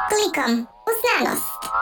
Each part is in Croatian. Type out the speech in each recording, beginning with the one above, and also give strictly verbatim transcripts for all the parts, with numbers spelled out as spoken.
Klikom u znanost.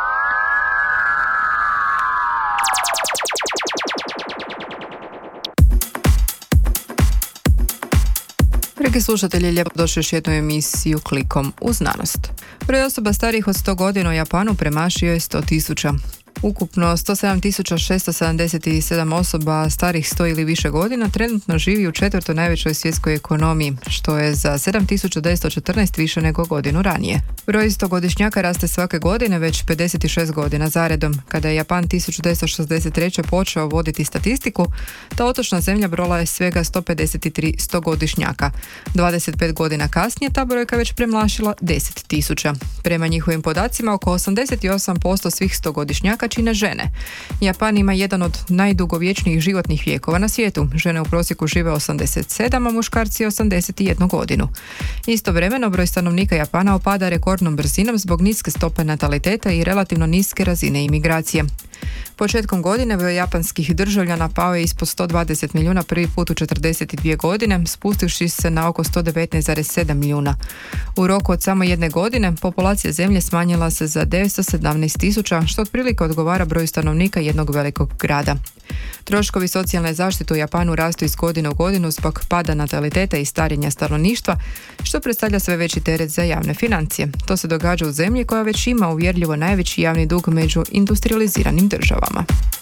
Dragi slušatelji, lijepo došli još jednu emisiju Klikom u znanost. Broj osoba starijih od sto godina u Japanu premašio je sto tisuća. Ukupno sto sedam tisuća šesto sedamdeset sedam osoba starih sto ili više godina trenutno živi u četvrtoj najvećoj svjetskoj ekonomiji, što je za sedam tisuća devetsto četrnaest više nego godinu ranije. Broj stogodišnjaka raste svake godine već pedeset šest godina zaredom. Kada je Japan tisuću devetsto šezdeset treće počeo voditi statistiku, ta otočna zemlja brojala je svega sto pedeset tri stogodišnjaka. dvadeset pet godina kasnije ta brojka već premašila deset tisuća. Prema njihovim podacima, oko osamdeset osam posto svih stogodišnjaka čine žene. Japan ima jedan od najdugovječnijih životnih vijekova na svijetu. Žene u prosjeku žive osamdeset sedam, a muškarci osamdeset jednu godinu. Istovremeno, broj stanovnika Japana opada rekordnom brzinom zbog niske stope nataliteta i relativno niske razine imigracije. Početkom godine broj japanskih državljana pao je ispod sto dvadeset milijuna prvi put u četrdeset dvije godine, spustivši se na oko sto devetnaest zarez sedam milijuna. U roku od samo jedne godine populacija zemlje smanjila se za devetsto sedamnaest tisuća, što otprilike odgovara broju stanovnika jednog velikog grada. Troškovi socijalne zaštite u Japanu rastu iz godine u godinu zbog pada nataliteta i starenja stanovništva, što predstavlja sve veći teret za javne financije. To se događa u zemlji koja već ima uvjerljivo najveći javni dug među industrializiranim državama.